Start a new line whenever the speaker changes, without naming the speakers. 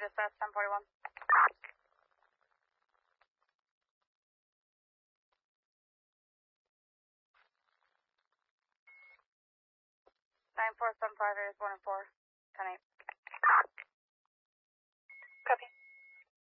dispatch 1041. 9475 is 1 and 4, 10-8.
Copy.